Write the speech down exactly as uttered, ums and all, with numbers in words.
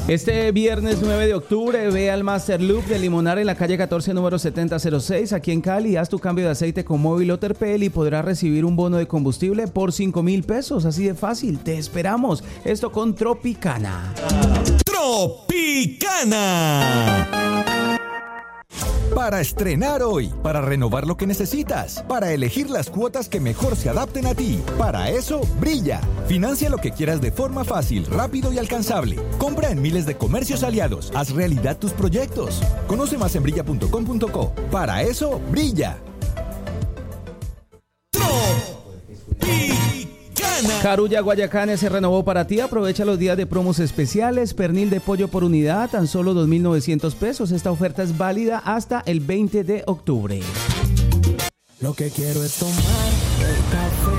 Este viernes nueve de octubre ve al Master Loop de Limonar en la calle catorce, número setenta cero seis, aquí en Cali. Haz tu cambio de aceite con Móvil o Terpel y podrás recibir un bono de combustible por cinco mil pesos. Así de fácil, te esperamos. Esto con Tropicana. Tropicana. Para estrenar hoy, para renovar lo que necesitas, para elegir las cuotas que mejor se adapten a ti. Para eso, Brilla. Financia lo que quieras de forma fácil, rápido y alcanzable. Compra en miles de comercios aliados. Haz realidad tus proyectos. Conoce más en brilla punto com punto co. Para eso, Brilla. Carulla Guayacán se renovó para ti. Aprovecha los días de promos especiales. Pernil de pollo por unidad, tan solo dos mil novecientos pesos. Esta oferta es válida hasta el veinte de octubre. Lo que quiero es tomar el café